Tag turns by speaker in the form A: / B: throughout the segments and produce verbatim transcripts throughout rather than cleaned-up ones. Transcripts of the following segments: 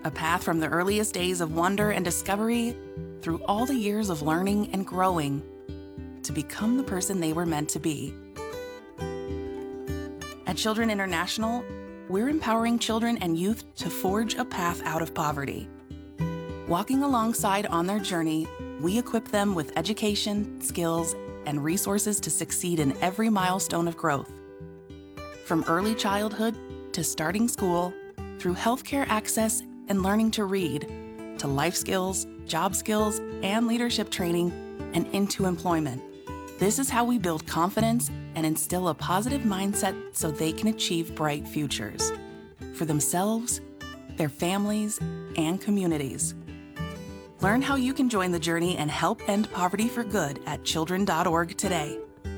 A: A path from the earliest days of wonder and discovery through all the years of learning and growing to become the person they were meant to be. At Children International, we're empowering children and youth to forge a path out of poverty. Walking alongside on their journey, we equip them with education, skills, and resources to succeed in every milestone of growth. From early childhood to starting school, through healthcare access and learning to read, to life skills, job skills, and leadership training, and into employment. This is how we build confidence and instill a positive mindset so they can achieve bright futures for themselves, their families, and communities. Learn how you can join the journey and help end poverty for good at children dot org today.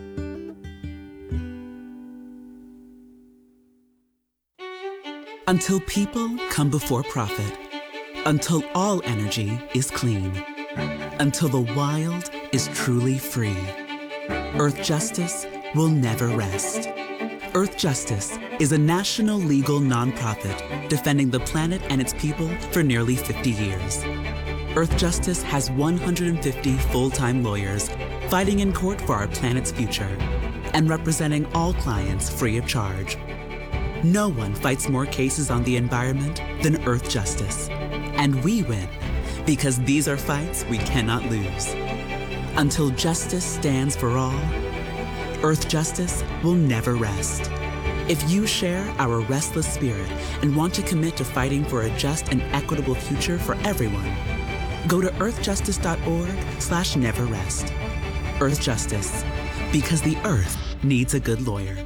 B: Until people come before profit. Until all energy is clean. Until the wild is truly free. Earth Justice will never rest. Earth Justice is a national legal nonprofit defending the planet and its people for nearly fifty years. Earth Justice has one hundred fifty full-time lawyers fighting in court for our planet's future and representing all clients free of charge. No one fights more cases on the environment than Earth Justice. And we win because these are fights we cannot lose. Until justice stands for all, Earth Justice will never rest. If you share our restless spirit and want to commit to fighting for a just and equitable future for everyone, go to earth justice dot org slash never rest. Earth Justice, because the Earth needs a good lawyer.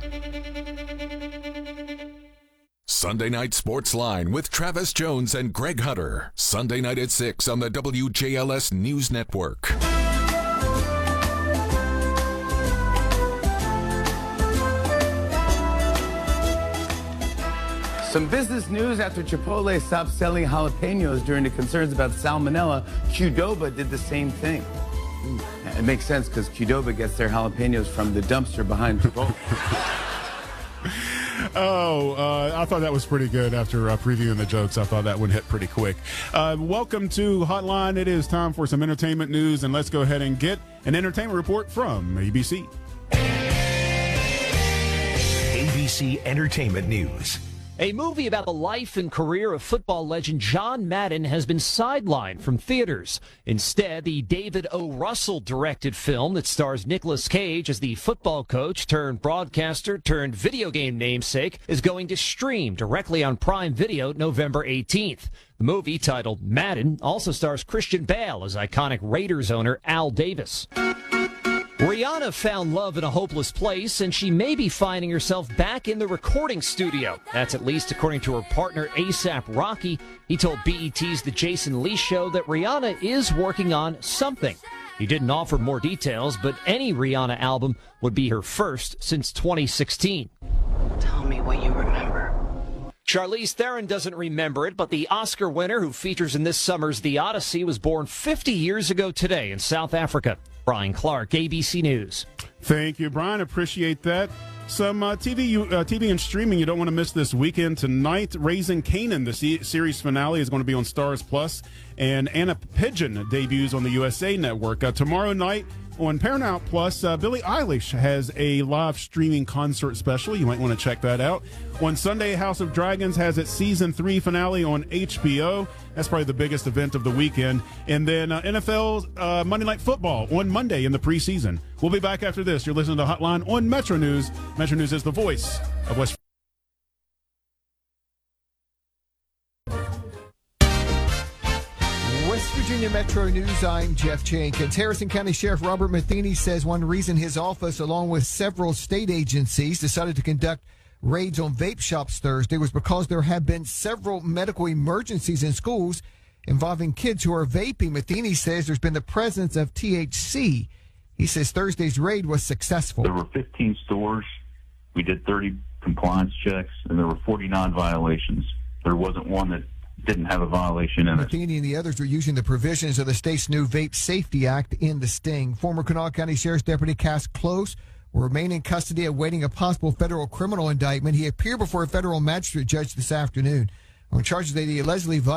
C: Sunday Night Sports Line with Travis Jones and Greg Hunter. Sunday night at six on the W J L S News Network.
D: Some business news after Chipotle stopped selling jalapenos during the concerns about salmonella. Qdoba did the same thing. It makes sense because Qdoba gets their jalapenos from the dumpster behind Chipotle.
E: Oh, uh, I thought that was pretty good after uh, previewing the jokes. I thought that one hit pretty quick. Uh, welcome to Hotline. It is time for some entertainment news, and let's go ahead and get an entertainment report from A B C.
F: A B C Entertainment News.
G: A movie about the life and career of football legend John Madden has been sidelined from theaters. Instead, the David O. Russell-directed film that stars Nicolas Cage as the football coach turned broadcaster turned video game namesake is going to stream directly on Prime Video November eighteenth. The movie, titled Madden, also stars Christian Bale as iconic Raiders owner Al Davis. Rihanna found love in a hopeless place, and she may be finding herself back in the recording studio. That's at least according to her partner A$AP Rocky. He told B E T's The Jason Lee Show that Rihanna is working on something. He didn't offer more details, but any Rihanna album would be her first since twenty sixteen.
H: Tell me what you remember.
G: Charlize Theron doesn't remember it, but the Oscar winner who features in this summer's The Odyssey was born fifty years ago today in South Africa. Brian Clark, A B C News.
E: Thank you, Brian. Appreciate that. Some uh, T V you, uh, T V and streaming you don't want to miss this weekend. Tonight, Raising Kanan, the se- series finale, is going to be on Stars Plus, and Anna Pigeon debuts on the U S A Network. Uh, tomorrow night on Paramount Plus, uh, Billie Eilish has a live streaming concert special. You might want to check that out. On Sunday, House of Dragons has its season three finale on H B O. That's probably the biggest event of the weekend. And then uh, N F L uh, Monday Night Football on Monday in the preseason. We'll be back after this. You're listening to Hotline on Metro News. Metro News is the voice of West
I: West Virginia Metro News, I'm Jeff Jenkins. Harrison County Sheriff Robert Matheny says one reason his office, along with several state agencies, decided to conduct raids on vape shops Thursday was because there have been several medical emergencies in schools involving kids who are vaping. Matheny says there's been the presence of T H C. He says Thursday's raid was successful.
J: There were fifteen stores. We did thirty compliance checks, and there were forty-nine violations. There wasn't one that didn't have a violation in it.
I: Matheny and the others were using the provisions of the state's new Vape Safety Act in the sting. Former Kanawha County Sheriff's Deputy Cass Close will remain in custody awaiting a possible federal criminal indictment. He appeared before a federal magistrate judge this afternoon on charges that he allegedly violated